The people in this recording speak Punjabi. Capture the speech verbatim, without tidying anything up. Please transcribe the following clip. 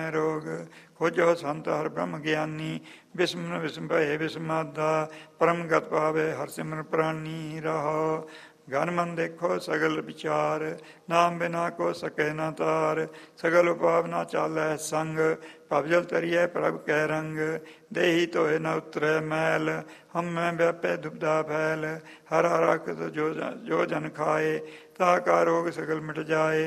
ਮੈਂ ਰੋਗ। ਖੋਜੋ ਸੰਤ ਹਰਿ ਬ੍ਰਹਮ ਗਿਆਨੀ, ਬਿਸਮ ਵਿਸਮ ਭਏ ਬਿਸਮਾਦਾ, ਪਰਮ ਗਤ ਪਾਵੇ ਹਰਿ ਸਿਮਰਨ ਪ੍ਰਾਨੀ ਰਹਾ। ਗਨ ਮਨ ਦੇਖੋ ਸਗਲ ਵਿਚਾਰ, ਨਾਮ ਬਿਨਾ ਕੋ ਸਕੈ ਨਾ ਤਾਰ। ਸਗਲ ਉਪਾਵ ਨਾ ਚਾਲੈ ਸੰਗ, ਭਵਜਲ ਤਰੀਐ ਪ੍ਰਭ ਕੈ ਰੰਗ। ਦੇਹੀ ਧੋਏ ਨ ਉਤਰੈ ਮੈਲ, ਹਮੈ ਵਿਆਪੈ ਦੁਬਦਾ ਫੈਲ। ਹਰ ਹਰ ਆਖਤ ਜੋ ਜੋ ਜਨ ਖਾਏ, ਤਾ ਕਾ ਰੋਗ ਸਗਲ ਮਿਟ ਜਾਏ।